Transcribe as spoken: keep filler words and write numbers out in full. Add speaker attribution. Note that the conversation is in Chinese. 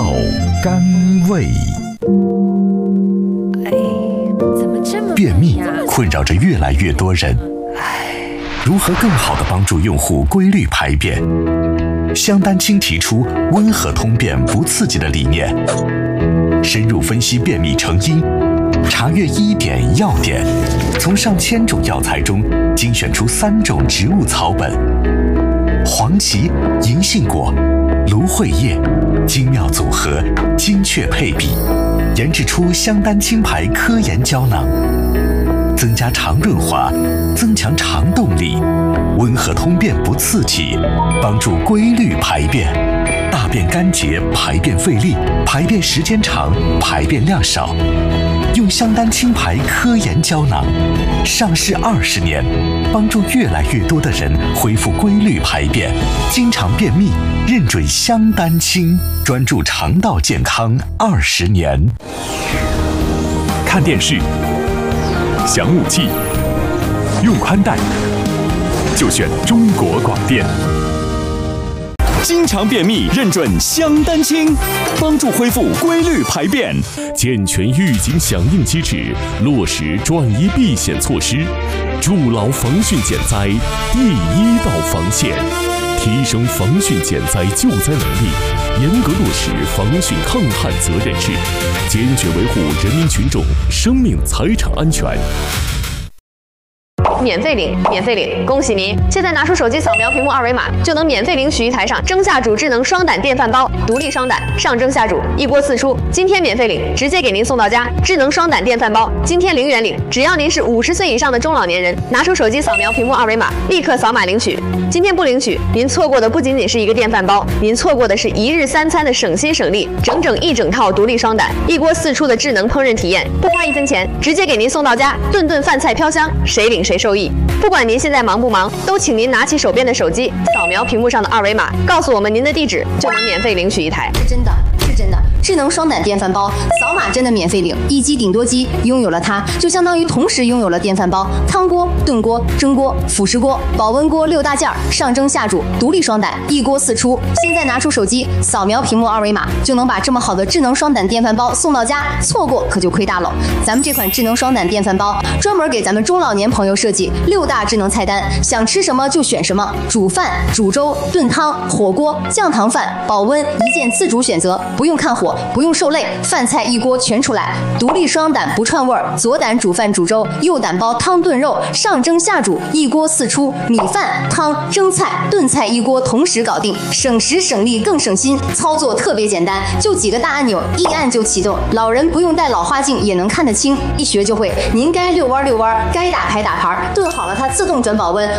Speaker 1: 道甘味。便秘困扰着越来越多人，如何更好地帮助用户规律排便？香丹青提出温和通便不刺激的理念，深入分析便秘成因，查阅医典药典，从上千种药材中精选出三种植物草本：黄芪、银杏果、芦荟叶，精妙组合，精确配比，研制出香丹青牌科研胶囊，增加肠润滑，增强肠动力，温和通便不刺激，帮助规律排便，大便干结，排便费力，排便时间长，排便量少。用香丹青牌科研胶囊，上市二十年，帮助越来越多的人恢复规律排便，经常便秘，认准香丹青，专注肠道健康二十年。
Speaker 2: 看电视、想武器、用宽带，就选中国广电。经常便秘，认准香丹青，帮助恢复规律排便，健全预警响应机制，落实转移避险措施，筑牢防汛减灾第一道防线，提升防汛减灾救灾能力，严格落实防汛抗旱责任制，坚决维护人民群众生命财产安全。
Speaker 3: 免费领，免费领！恭喜您！现在拿出手机扫描屏幕二维码，就能免费领取一台上蒸下煮智能双胆电饭煲，独立双胆，上蒸下煮，一锅四出。今天免费领，直接给您送到家。智能双胆电饭煲，今天零元领，只要您是五十岁以上的中老年人，拿出手机扫描屏幕二维码，立刻扫码领取。今天不领取，您错过的不仅仅是一个电饭煲，您错过的是一日三餐的省心省力，整整一整套独立双胆，一锅四出的智能烹饪体验，不花一分钱，直接给您送到家，顿顿饭菜飘香，谁领谁受益。不管您现在忙不忙，都请您拿起手边的手机，扫描屏幕上的二维码，告诉我们您的地址，就能免费领取一台。
Speaker 4: 是真的，是真的。智能双胆电饭煲，扫码真的免费领，一机顶多机，拥有了它，就相当于同时拥有了电饭煲、汤锅、炖锅、蒸锅、辅食锅、保温锅六大件儿，上蒸下煮，独立双胆，一锅四出。现在拿出手机，扫描屏幕二维码，就能把这么好的智能双胆电饭煲送到家，错过可就亏大了。咱们这款智能双胆电饭煲，专门给咱们中老年朋友设计六大智能菜单，想吃什么就选什么，煮饭、煮粥、炖汤、火锅、酱糖饭、保温，一键自主选择，不用看火，不用受累，饭菜一锅全出来。独立双胆不串味儿，左胆煮饭煮粥，右胆煲汤炖肉，上蒸下煮，一锅四出，米饭、汤、蒸菜、炖菜一锅同时搞定，省时省力更省心，操作特别简单，就几个大按钮，一按就启动，老人不用戴老花镜也能看得清，一学就会。您该遛弯遛弯，该打牌打牌，炖好了它自动转保温，